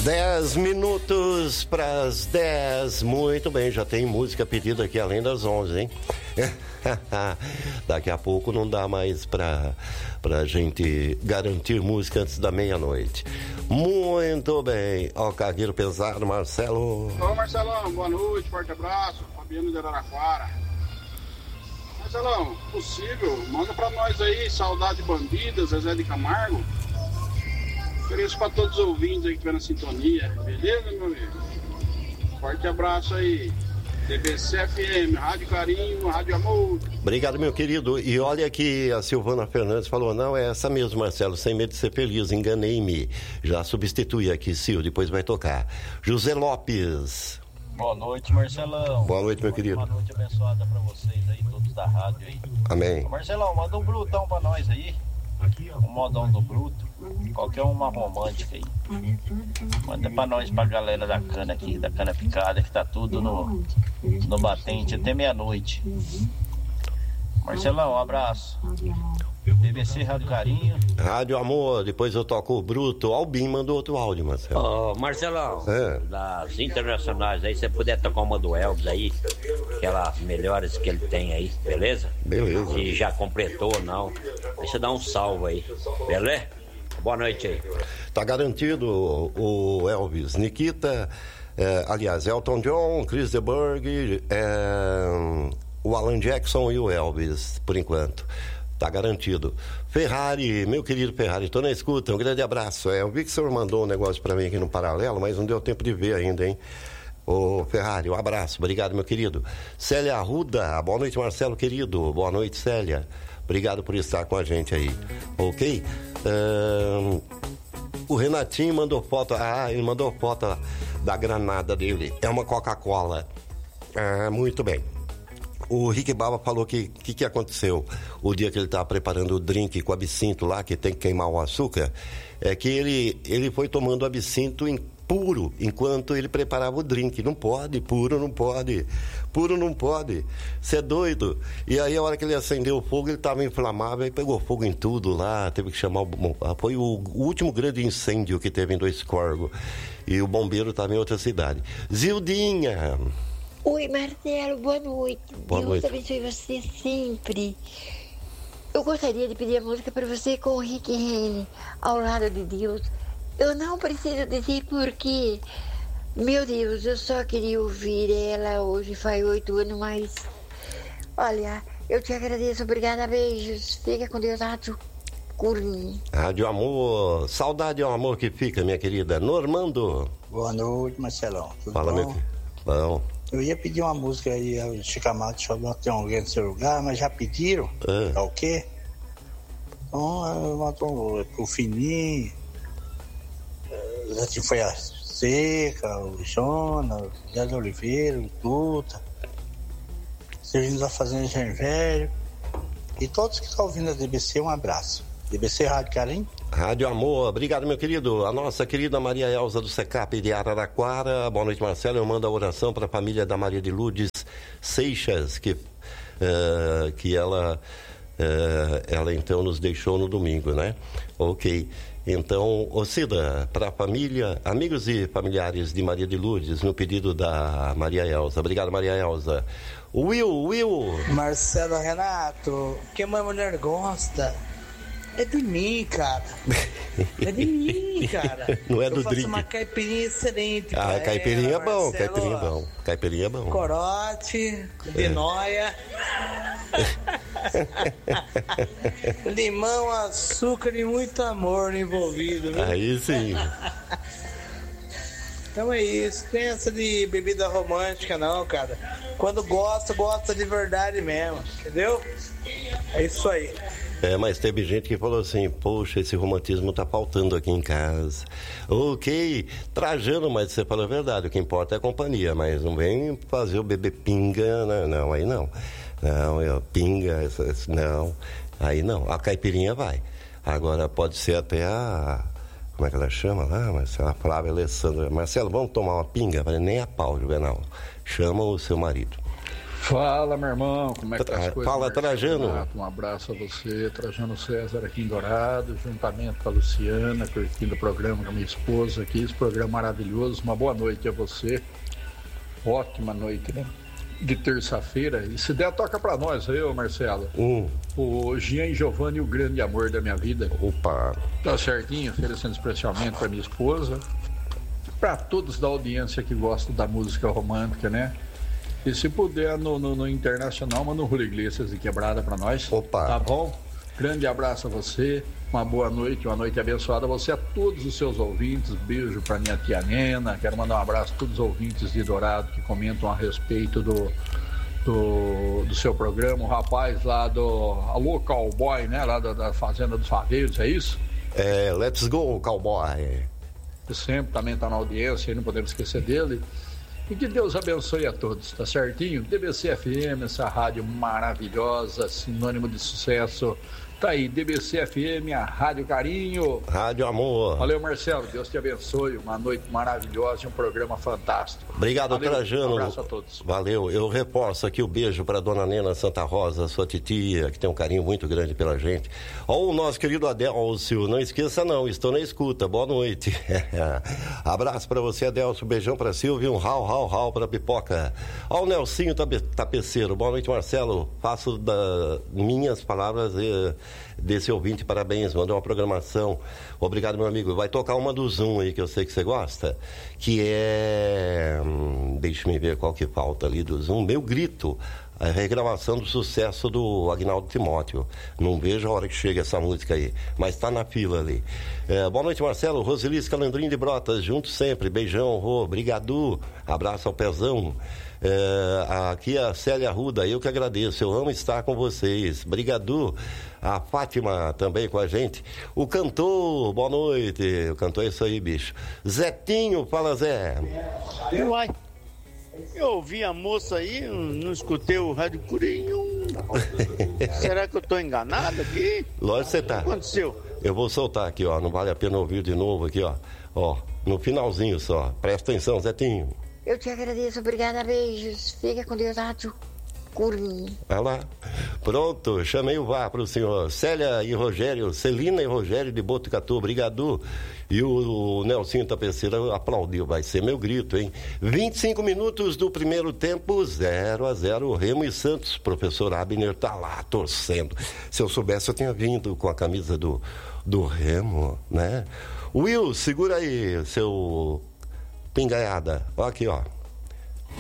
10 minutos para as 10. Muito bem, já tem música pedida aqui além das 11, hein? Daqui a pouco não dá mais pra gente garantir música antes da meia-noite. Muito bem. Ó, Cargueiro Pesado, Marcelo. Ô, Marcelão, boa noite, forte abraço. Fabiano de Araraquara. Marcelão, possível, manda pra nós aí Saudade Bandida, Zezé de Camargo. Ofereço pra todos os ouvintes aí que estiver na sintonia. Beleza, meu amigo? Forte abraço aí. DBC FM, Rádio Carinho, Rádio Amor. Obrigado, meu querido. E olha que a Silvana Fernandes falou, não, é essa mesmo, Marcelo, sem medo de ser feliz, enganei-me. Já substitui aqui, Sil, depois vai tocar. José Lopes. Boa noite, Marcelão. Boa noite, meu querido. Boa noite abençoada pra vocês aí, todos da rádio aí. Amém. Ô, Marcelão, manda um brutão pra nós aí. Um modão do bruto. Qualquer uma romântica aí. Manda pra nós, pra galera da cana aqui, da cana picada, que tá tudo no batente até meia-noite. Marcelão, um abraço. BBC Rádio Carinho. Rádio Amor, depois eu toco o bruto. Albin mandou outro áudio, Marcelo. Ô, Marcelão, das internacionais aí, se você puder tocar uma do Elvis aí, aquelas melhores que ele tem aí, beleza? Beleza. Se já completou ou não. Aí você dá um salve aí, beleza? Boa noite aí. Tá garantido o Elvis. Nikita, aliás, Elton John, Chris de Burgh, o Alan Jackson e o Elvis, por enquanto. Tá garantido. Ferrari, meu querido Ferrari, tô na escuta, um grande abraço. Eu vi que o senhor mandou um negócio pra mim aqui no paralelo, mas não deu tempo de ver ainda, hein? Ô Ferrari, um abraço, obrigado, meu querido. Célia Arruda, boa noite, Marcelo, querido. Boa noite, Célia. Obrigado por estar com a gente aí, ok? O Renatinho mandou foto, ele mandou foto da granada dele, é uma Coca-Cola. Muito bem. O Rick Baba falou que aconteceu o dia que ele estava preparando o drink com absinto lá, que tem que queimar o açúcar, é que ele foi tomando absinto puro enquanto ele preparava o drink. Não pode, puro não pode. Puro não pode. Você é doido. E aí a hora que ele acendeu o fogo, ele estava inflamável, aí pegou fogo em tudo lá, teve que chamar foi o último grande incêndio que teve em Dois Córregos. E o bombeiro estava em outra cidade. Zildinha. Oi, Marcelo, boa noite. Boa Deus noite. abençoe você sempre. Eu gostaria de pedir a música para você com o Rick Rennie, Ao Lado de Deus. Eu não preciso dizer porquê. Meu Deus, eu só queria ouvir ela hoje, faz 8 anos, mas... Olha, eu te agradeço, obrigada, beijos. Fica com Deus, Rádio Curim. Rádio Amor, saudade é um amor que fica, minha querida. Normando. Boa noite, Marcelão. Tudo Fala, bom? meu querido. Bom. Eu ia pedir uma música aí, o Chicamato Xodó tem alguém no seu lugar, mas já pediram? Tá o quê? Então, eu matou pro Fininho, já foi a Seca, o Jonas, o Zé de Oliveira, o Duta, servindo da Fazenda Engenho Velho, e todos que estão ouvindo a DBC, um abraço. DBC Rádio Carim. Rádio Amor, obrigado, meu querido. A nossa querida Maria Elza do Secap de Araraquara. Boa noite, Marcelo. Eu mando a oração para a família da Maria de Lourdes Seixas, que ela então nos deixou no domingo, né? Ok. Então, Cida, para a família, amigos e familiares de Maria de Lourdes, no pedido da Maria Elza. Obrigado, Maria Elza. Will. Marcelo Renato, o que uma mulher gosta é de mim, cara. É de mim, cara. Não é do drink. Eu faço uma caipirinha excelente. Caipirinha é bom, Marcelo. Caipirinha é bom. Corote, de noia. Limão, açúcar e muito amor envolvido, viu? Aí sim. Então é isso, tem essa de bebida romântica não, cara. Quando gosta de verdade mesmo, entendeu? É isso aí. Mas teve gente que falou assim, poxa, esse romantismo tá faltando aqui em casa. Ok, trajando, mas você falou a verdade, o que importa é a companhia, mas não vem fazer o bebê pinga, não, aí não. Não, pinga, não, aí não, a caipirinha vai. Agora pode ser até a... Como é que ela chama lá? Marcela Flávia Alessandra. Marcelo, vamos tomar uma pinga? Falei, nem a pau, Juvenal. Chama o seu marido. Fala, meu irmão, como é que tá as coisas? Fala, Trajano. Um abraço a você, Trajano César aqui em Dourado, juntamente com a Luciana, curtindo o programa com a minha esposa aqui, esse programa maravilhoso. Uma boa noite a você, ótima noite, né? De terça-feira, e se der, toca pra nós aí, ô Marcelo. O Jean Giovanni, o grande amor da minha vida. Opa! Tá certinho, oferecendo especialmente pra minha esposa, pra todos da audiência que gostam da música romântica, né? E se puder no Internacional, manda um Julio Iglesias de Quebrada pra nós. Opa! Tá bom? Grande abraço a você, uma boa noite, uma noite abençoada a você, a todos os seus ouvintes. Beijo pra minha tia Nena. Quero mandar um abraço a todos os ouvintes de Dourado que comentam a respeito do seu programa. O rapaz lá do Alô Cowboy, né? Lá da Fazenda dos Faveiros, é isso? É, let's go, cowboy. Que sempre também tá na audiência, não podemos esquecer dele. E que Deus abençoe a todos, tá certinho? DBC FM, essa rádio maravilhosa, sinônimo de sucesso. Tá aí, DBC FM, a Rádio Carinho. Rádio Amor. Valeu, Marcelo, Deus te abençoe. Uma noite maravilhosa e um programa fantástico. Obrigado, valeu, Trajano. Um abraço a todos. Valeu. Eu reforço aqui o beijo para dona Nena Santa Rosa, sua titia, que tem um carinho muito grande pela gente. Ó, o nosso querido Adélcio, não esqueça não, estou na escuta. Boa noite. Abraço para você, Adélcio. Beijão para Silvio, um rau para Pipoca. Ó, o Nelsinho Tapeceiro. Boa noite, Marcelo. Faço das minhas palavras desse ouvinte, parabéns, mandou uma programação. Obrigado, meu amigo. Vai tocar uma do Zoom aí, que eu sei que você gosta, que é... deixa-me ver qual que falta ali do Zoom. Meu Grito, a regravação do sucesso do Agnaldo Timóteo. Não vejo a hora que chega essa música aí, mas tá na fila ali. Boa noite, Marcelo. Rosilis Calandrinho de Brotas, junto sempre. Beijão, Rô. Obrigado. Abraço ao Pezão. Aqui a Célia Arruda, eu que agradeço, eu amo estar com vocês. Obrigado. A Fátima também com a gente. O cantor, boa noite. O cantor é isso aí, bicho. Zetinho, fala, Zé. Uai, eu ouvi a moça aí, não escutei o Rádio Curinho. Será que eu tô enganado aqui? Lógico que você tá. O que aconteceu? Eu vou soltar aqui, ó, não vale a pena ouvir de novo aqui, ó. Ó, no finalzinho só. Presta atenção, Zetinho. Eu te agradeço, obrigada, beijos. Fica com Deus, Rádio Curinho. Vai lá. Pronto, chamei o VAR para o senhor. Célia e Rogério, Celina e Rogério de Botucatu, obrigado. E o Nelsinho Tapeceira aplaudiu, vai ser meu grito, hein? 25 minutos do primeiro tempo, 0-0, Remo e Santos. Professor Abner tá lá torcendo. Se eu soubesse, eu tinha vindo com a camisa do Remo, né? Will, segura aí, seu pingaiada. Ó aqui, ó.